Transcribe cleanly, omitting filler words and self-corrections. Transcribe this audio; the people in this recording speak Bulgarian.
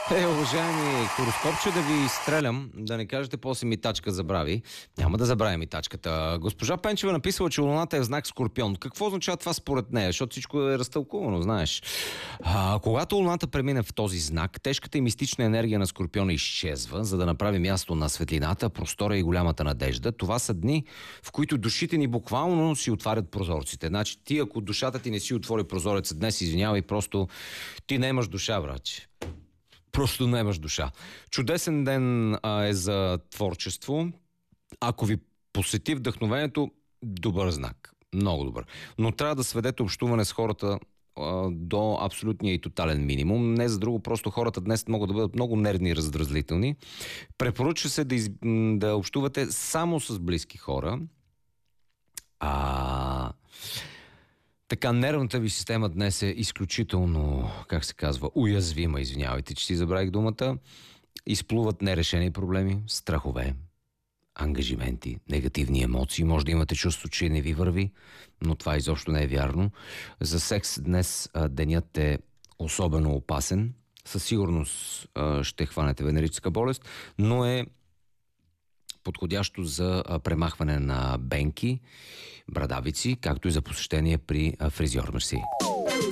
Уважаеми хороскопче, да ви изстрелям, да не кажете после ми тачка забрави. Няма да забравя и тачката. Госпожа Пенчева написала, че Луната е в знак Скорпион. Какво означава това според нея? Защото всичко е разтълкувано, знаеш. Когато Луната премине в този знак, тежката и мистична енергия на Скорпиона изчезва, за да направи място на светлината, простора и голямата надежда. Това са дни, в които душите ни буквално си отварят прозорците. Значи ти, ако душата ти не си отвори прозореца днес, извинявай, просто ти не имаш душа, братче. Просто не имаш душа. Чудесен ден е за творчество. Ако ви посети вдъхновението, добър знак. Много добър. Но трябва да сведете общуване с хората до абсолютния и тотален минимум. Не за друго, просто хората днес могат да бъдат много нервни и раздразлителни. Препоръчва се да общувате само с близки хора. Така, нервната ви система днес е изключително, как се казва, уязвима, извинявайте, че си забравих думата. Изплуват нерешени проблеми, страхове, ангажименти, негативни емоции. Може да имате чувство, че не ви върви, но това изобщо не е вярно. За секс днес денят е особено опасен. Със сигурност ще хванете венерическа болест, но е подходящо за премахване на бенки, брадавици, както и за посещение при фризьор. Мерси.